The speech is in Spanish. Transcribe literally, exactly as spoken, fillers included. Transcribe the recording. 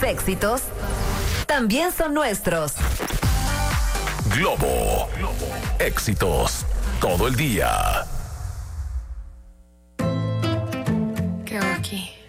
éxitos también son nuestros. Globo. Éxitos todo el día. ¿Qué hago aquí?